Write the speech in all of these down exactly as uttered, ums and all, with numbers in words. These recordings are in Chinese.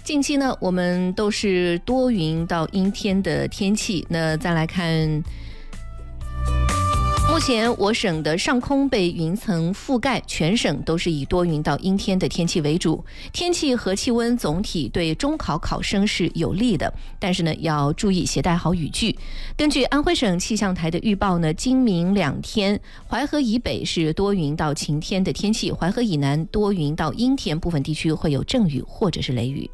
近期呢，我们都是多云到阴天的天气。那再来看，目前我省的上空被云层覆盖，全省都是以多云到阴天的天气为主。天气和气温总体对中考考生是有利的，但是呢，要注意携带好雨具。根据安徽省气象台的预报呢，今明两天，淮河以北是多云到晴天的天气，淮河以南多云到阴天，部分地区会有阵雨或者是雷雨。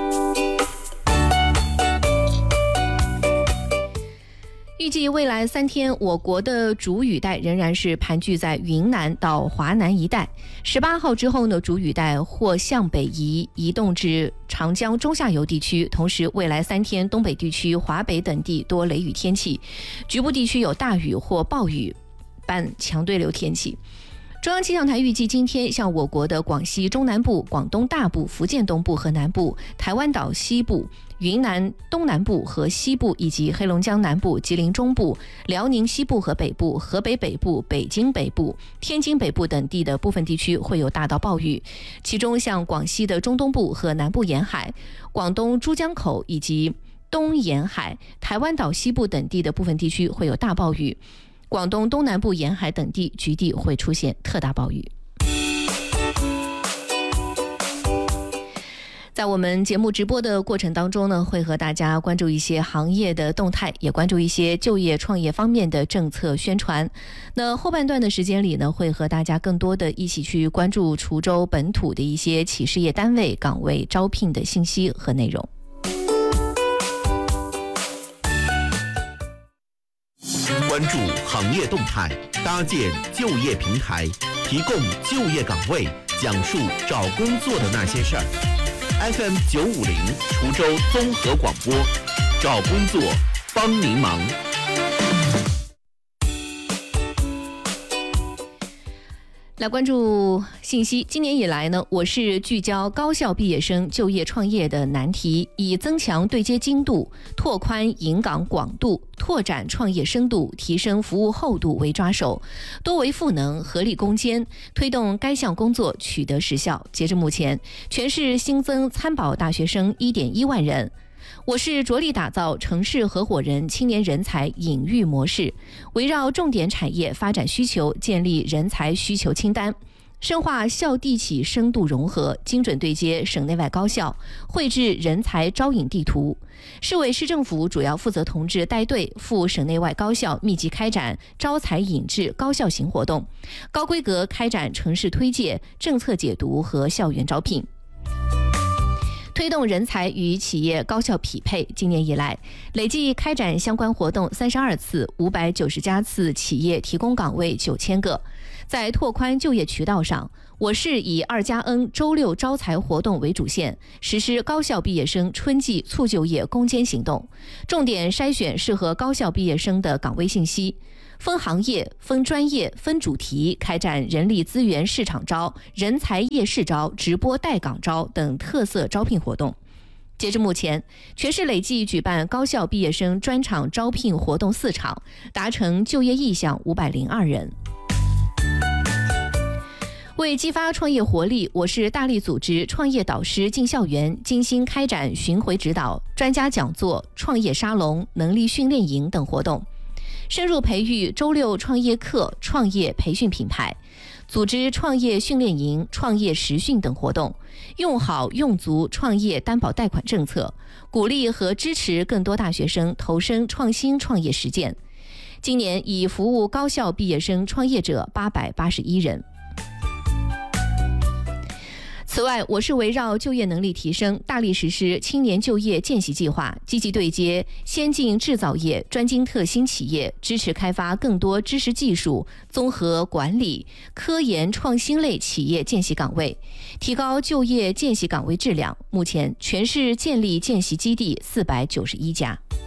预计未来三天，我国的主雨带仍然是盘踞在云南到华南一带。十八号之后呢，主雨带或向北移，移动至长江中下游地区。同时，未来三天，东北地区、华北等地多雷雨天气，局部地区有大雨或暴雨伴强对流天气。中央气象台预计，今天向我国的广西中南部、广东大部、福建东部和南部、台湾岛西部、云南东南部和西部，以及黑龙江南部、吉林中部、辽宁西部和北部、河北北部、北京北部、天津北部等地的部分地区会有大到暴雨，其中像广西的中东部和南部沿海、广东珠江口以及东沿海、台湾岛西部等地的部分地区会有大暴雨，广东东南部沿海等地局地会出现特大暴雨。在我们节目直播的过程当中呢，会和大家关注一些行业的动态，也关注一些就业创业方面的政策宣传。那后半段的时间里呢，会和大家更多的一起去关注滁州本土的一些企事业单位岗位招聘的信息和内容。 关注行业动态，搭建就业平台，提供就业岗位，讲述找工作的那些事儿。F M 九五零滁州综合广播，找工作帮您忙。 来关注信息。今年以来呢，我市聚焦高校毕业生就业创业的难题，以增强对接精度、拓宽引岗广度、拓展创业深度、提升服务厚度为抓手，多维赋能、合力攻坚，推动该项工作取得实效。截至目前，全市新增参保大学生 一点一万人。我市着力打造城市合伙人青年人才引育模式，围绕重点产业发展需求建立人才需求清单，深化校地企深度融合，精准对接省内外高校，绘制人才招引地图。市委市政府主要负责同志带队赴省内外高校密集开展招才引智高校型活动，高规格开展城市推介、政策解读和校园招聘，推动人才与企业高效匹配。今年以来，累计开展相关活动三十二次，五百九十家次企业提供岗位九千个。在拓宽就业渠道上，我市以二加 N 周六招才活动为主线，实施高校毕业生春季促就业攻坚行动，重点筛选适合高校毕业生的岗位信息，分行业、分专业、分主题开展人力资源市场招、人才夜市招、直播带岗招等特色招聘活动。截至目前，全市累计举办高校毕业生专场招聘活动四场，达成就业意向五百零二人。为激发创业活力，我市大力组织创业导师进校园，精心开展巡回指导、专家讲座、创业沙龙、能力训练营等活动，深入培育周六创业课、创业培训品牌，组织创业训练营、创业实训等活动，用好用足创业担保贷款政策，鼓励和支持更多大学生投身创新创业实践。今年已服务高校毕业生创业者八百八十一人。此外，我市围绕就业能力提升，大力实施青年就业见习计划，积极对接先进制造业、专精特新企业，支持开发更多知识技术、综合管理、科研创新类企业见习岗位，提高就业见习岗位质量。目前，全市建立见习基地四百九十一家。